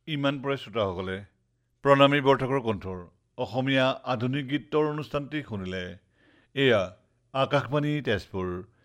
ইমান পৰে শ্ৰোতাসকলে প্ৰণামী বৰঠাকুৰৰ কণ্ঠৰ অসমীয়া আধুনিক গীতৰ অনুষ্ঠানটি শুনিলে। এয়া আকাশবাণী তেজপুৰ